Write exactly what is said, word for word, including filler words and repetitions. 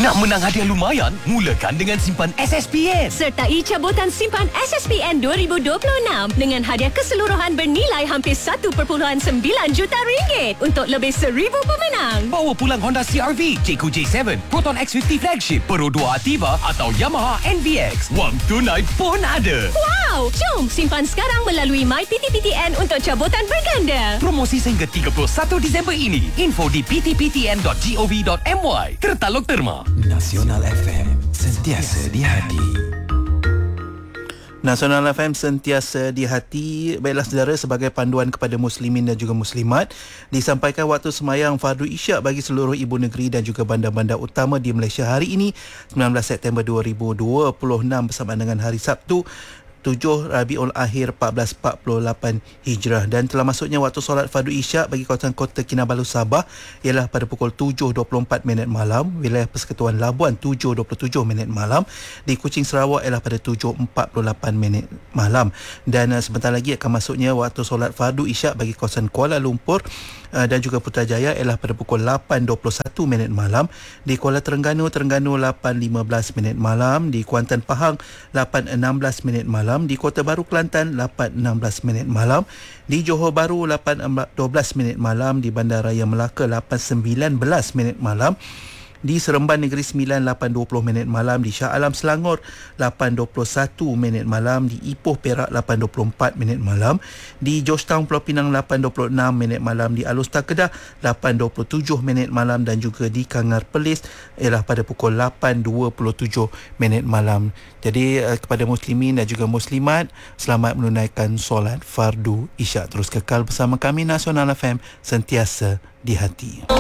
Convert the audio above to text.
Nak menang hadiah lumayan? Mulakan dengan simpan S S P N. Sertai cabutan simpan S S P N dua ribu dua puluh enam dengan hadiah keseluruhan bernilai hampir satu perpuluhan sembilan juta ringgit untuk lebih seribu pemenang. Bawa pulang Honda C R V, J Q J tujuh, Proton X lima puluh Flagship, Pro dua Ativa atau Yamaha N V X. Wang tunai pun ada. Wow! Jom simpan sekarang melalui My P T P T N untuk cabutan berganda. Promosi sehingga tiga puluh satu Disember ini. Info di p t p t n dot gov dot m y. Tertaluk terma. Nasional F M, sentiasa di hati. Nasional F M sentiasa di hati. Baiklah saudara, sebagai panduan kepada muslimin dan juga muslimat, disampaikan waktu semayang fardu isyak bagi seluruh ibu negeri dan juga bandar-bandar utama di Malaysia hari ini sembilan belas September dua ribu dua puluh enam bersamaan dengan hari Sabtu tujuh Rabiul Akhir empat belas empat puluh lapan Hijrah, dan telah masuknya waktu solat fardu isyak bagi kawasan Kota Kinabalu Sabah ialah pada pukul tujuh dua puluh empat minit malam, wilayah Persekutuan Labuan tujuh dua puluh tujuh minit malam, di Kuching Sarawak ialah pada tujuh empat puluh lapan minit malam, dan uh, sebentar lagi akan masuknya waktu solat fardu isyak bagi kawasan Kuala Lumpur uh, dan juga Putrajaya ialah pada pukul lapan dua puluh satu minit malam, di Kuala Terengganu Terengganu lapan lima belas minit malam, di Kuantan Pahang lapan enam belas minit malam, di Kota Baru Kelantan lapan enam belas minit malam, di Johor Bahru lapan dua belas minit malam, di Bandaraya Melaka lapan sembilan belas minit malam, di Seremban Negeri Sembilan lapan dua puluh minit malam, di Shah Alam Selangor lapan dua puluh satu minit malam, di Ipoh Perak lapan dua puluh empat minit malam, di Georgetown Pulau Pinang lapan dua puluh enam minit malam, di Alustar Kedah lapan dua puluh tujuh minit malam, dan juga di Kangar Perlis ialah pada pukul lapan dua puluh tujuh minit malam. Jadi uh, kepada muslimin dan juga muslimat, selamat menunaikan solat fardu isyak. Terus kekal bersama kami Nasional F M, sentiasa di hati.